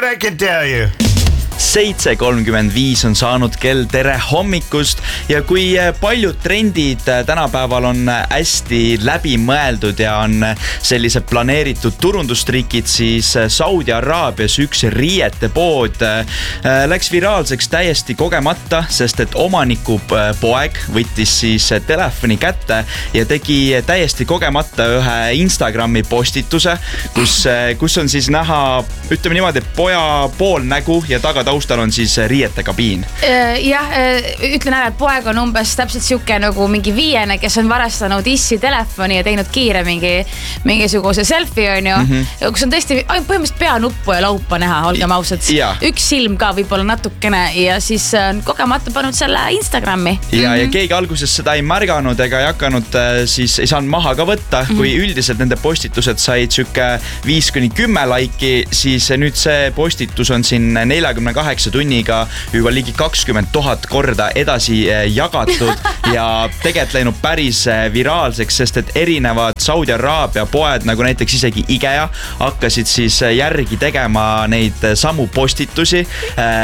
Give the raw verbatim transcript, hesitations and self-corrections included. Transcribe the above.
I can tell you. seitse kolmkümmend viis on saanud kell, tere hommikust ja kui paljud trendid tänapäeval on hästi läbimõeldud ja on sellised planeeritud turundustrikid, siis Saudi Araabias üks riietepood läks viraalseks täiesti kogemata, sest et omaniku poeg võttis siis telefoni kätte ja tegi täiesti kogemata ühe Instagrami postituse, kus, kus on siis näha, ütleme niimoodi, poja pool nägu ja taga taustal on siis riietekabiin. Jah, ütlen ära, et poeg on umbes täpselt siuke nagu mingi viiene, kes on varastanud issi telefoni ja teinud kiire mingi, mingisuguse selfie on ju, mm-hmm. kus on tõesti põhimõtteliselt peanuppu ja laupa näha, olgem ausad. Ja. Üks silm ka võib-olla natukene ja siis on kogemata pannud selle Instagrami. Ja, mm-hmm. ja keegi alguses seda ei märganud ega ei hakanud, siis ei saanud maha ka võtta, mm-hmm. kui üldiselt nende postitused said süke viis kuni kümme laiki, siis nüüd see postitus on siin neljakümne kaheksa tunniga juba ligi kakskümmend tuhat korda edasi jagatud ja tegelikult läinud päris viraalseks, sest et erinevad Saudi Araabia poed, nagu näiteks isegi IKEA, hakkasid siis järgi tegema neid samu postitusi.